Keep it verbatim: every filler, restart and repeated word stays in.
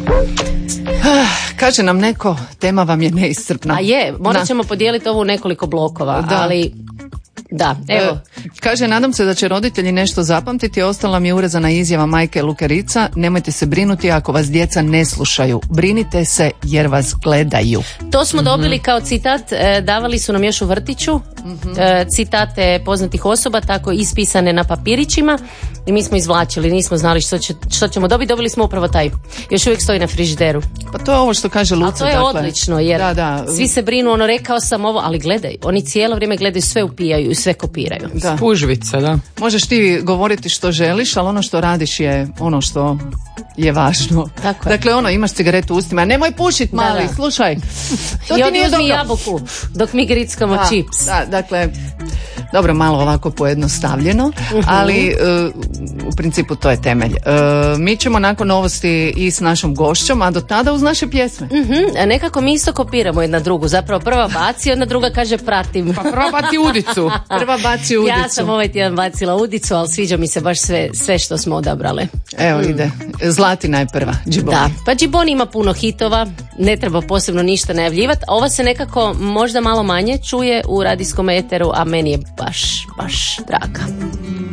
Kaže nam neko, tema vam je neiscrpna. A je, morat ćemo podijeliti ovo u nekoliko blokova, da. ali da, evo. E, kaže, nadam se da će roditelji nešto zapamtiti, ostala mi je urezana izjava majke Lukerica, nemojte se brinuti ako vas djeca ne slušaju, brinite se jer vas gledaju. To smo dobili kao citat, e, davali su nam još u vrtiću, mm-hmm. e, citate poznatih osoba, tako ispisane na papirićima i mi smo izvlačili, nismo znali što, će, što ćemo dobiti, dobili smo upravo taj, još uvijek stoji na frižideru. Pa to je ovo što kaže Luca. A to je dakle, odlično, jer da, da. svi se brinu, ono rekao sam ovo, ali gledaj, oni cijelo vrijeme gledaju, sve upijaju i sve kopiraju. Da. Spužvica, da. Možeš ti govoriti što želiš, ali ono što radiš je ono što je važno. Tako je. Dakle, ono, imaš cigaretu u ustima, nemoj pušit mali, da, da. slušaj. To I ti oni nije uzmi dobro. jabuku dok mi grickamo Da, čips. da, dakle, dobro, malo ovako pojednostavljeno, uh-huh. ali uh, u principu to je temelj. Uh, mi ćemo nakon novosti i s našom gošćom, a do tada uz naše pjesme. Uh-huh. Nekako mi isto kopiramo jedna drugu. Zapravo prva baci, jedna druga kaže pratim. Pa prva baci udicu. Prva baci udicu. Ja sam ovaj tjedan bacila udicu, ali sviđa mi se baš sve, sve što smo odabrale. Evo mm. ide. Zlatina je prva. Džiboni. Da. Pa Džiboni ima puno hitova, ne treba posebno ništa najavljivati. Ova se nekako možda malo manje čuje u radijskom eteru, a meni je baš, baš draga.